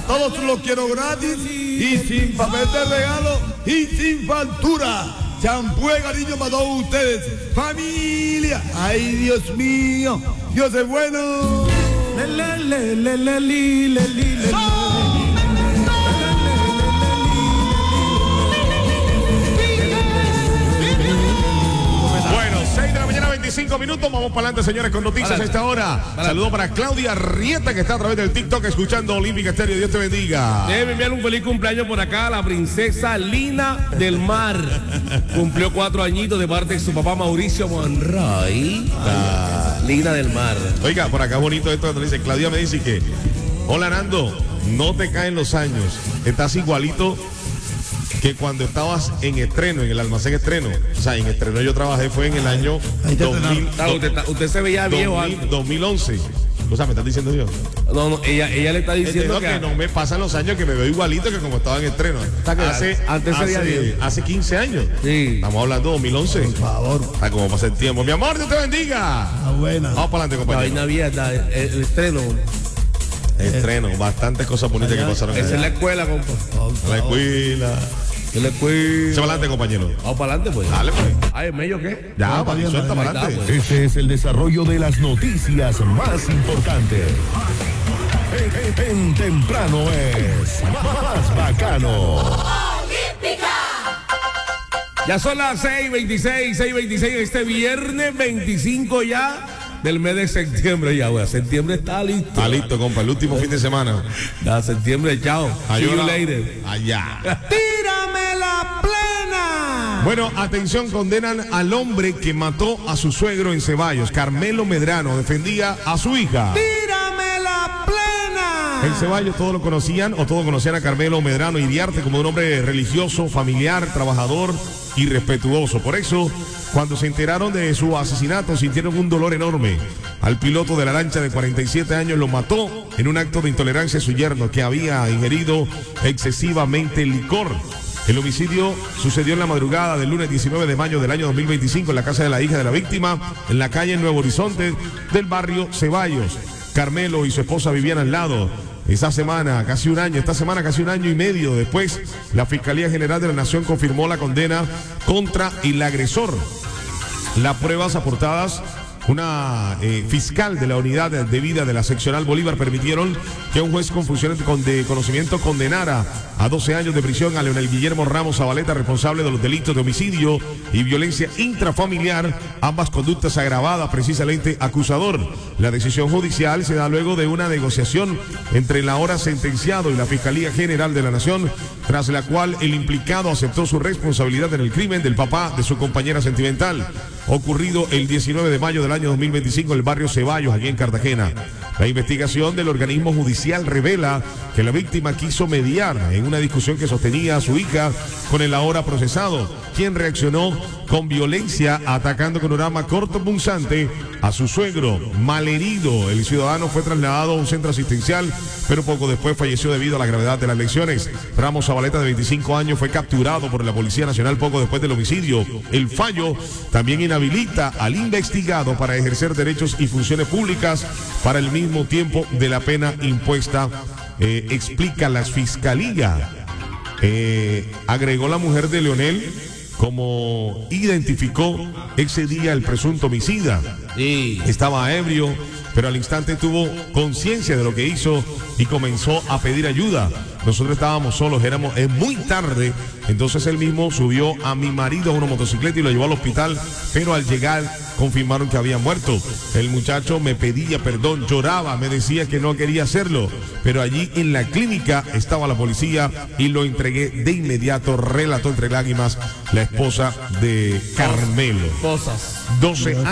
todos los quiero gratis y sin papel de regalo y sin factura. Champú de cariño para todos ustedes. Familia. Ay, Dios mío. Dios es bueno. Bueno, 6 de la mañana, 25 minutos. Vamos para adelante, señores, con noticias a esta hora. Saludo para Claudia Rieta, que está a través del TikTok escuchando Olímpica Estéreo. Dios te bendiga. Debe enviar un feliz cumpleaños por acá a la princesa Lina del Mar. Cumplió 4 añitos de parte de su papá Mauricio Monroy. Lina del Mar. Oiga, por acá bonito esto cuando dice, Claudia me dice que, hola Nando, no te caen los años. Estás igualito que cuando estabas en estreno, en el almacén estreno. O sea, en estreno yo trabajé, fue en el año 2000, usted se veía viejo. 2011. O sea, ¿me estás diciendo yo? No, ella le está diciendo que no me pasan los años, que me veo igualito que como estaba en estreno. Hace 15 años. Sí. Estamos hablando de 2011. Por favor. Está como pasa el tiempo. Mi amor, Dios te bendiga. Buena. Vamos para adelante, compañero. La vaina vieja, el estreno. Estreno, bastantes cosas bonitas que pasaron. Esa es la escuela, compa. La escuela. Se le fue. Se va adelante, compañero. Vamos para adelante, pues. Dale, pues. Ay, ¿en medio qué? Ya, suelta para adelante. Pues. Este es el desarrollo de las noticias más importantes. En temprano es más bacano. Ya son las 6:26 este viernes 25 ya del mes de septiembre. Ya, güey, septiembre está listo. Está listo, compa, el último fin de semana. Ya, septiembre, chao. See you later. Allá. ¡Tírame la plena! Bueno, atención, condenan al hombre que mató a su suegro en Ceballos. Carmelo Medrano defendía a su hija. ¡Tírame la plena! En Ceballos todos lo conocían, o todos conocían a Carmelo Medrano Iriarte como un hombre religioso, familiar, trabajador y respetuoso. Por eso, cuando se enteraron de su asesinato, sintieron un dolor enorme. Al piloto de la lancha de 47 años lo mató en un acto de intolerancia a su yerno, que había ingerido excesivamente licor. El homicidio sucedió en la madrugada del lunes 19 de mayo del año 2025 en la casa de la hija de la víctima, en la calle Nuevo Horizonte del barrio Ceballos. Carmelo y su esposa vivían al lado. Esta semana, casi un año y medio después, la Fiscalía General de la Nación confirmó la condena contra el agresor. Las pruebas aportadas, una fiscal de la unidad de vida de la seccional Bolívar, permitieron que un juez con funciones de conocimiento condenara a 12 años de prisión a Leonel Guillermo Ramos Zabaleta, responsable de los delitos de homicidio y violencia intrafamiliar, ambas conductas agravadas, precisamente acusador. La decisión judicial se da luego de una negociación entre el ahora sentenciado y la Fiscalía General de la Nación, tras la cual el implicado aceptó su responsabilidad en el crimen del papá de su compañera sentimental, ocurrido el 19 de mayo del año 2025 en el barrio Ceballos, aquí en Cartagena. La investigación del organismo judicial revela que la víctima quiso mediar en una discusión que sostenía a su hija con el ahora procesado, quien reaccionó con violencia atacando con un arma cortopunzante a su suegro. Malherido, el ciudadano fue trasladado a un centro asistencial, pero poco después falleció debido a la gravedad de las lesiones. Ramos Zabaleta, de 25 años, fue capturado por la Policía Nacional poco después del homicidio. El fallo también inhabilita al investigado para ejercer derechos y funciones públicas para el mismo tiempo de la pena impuesta, explica la Fiscalía. Agregó la mujer de Leonel, como identificó ese día el presunto homicida. Sí. Estaba ebrio, pero al instante tuvo conciencia de lo que hizo y comenzó a pedir ayuda. Nosotros estábamos solos, es muy tarde, entonces él mismo subió a mi marido a una motocicleta y lo llevó al hospital, pero al llegar confirmaron que había muerto. El muchacho me pedía perdón, lloraba, me decía que no quería hacerlo, pero allí en la clínica estaba la policía y lo entregué de inmediato, relató entre lágrimas la esposa de Carmelo. 12 12 años.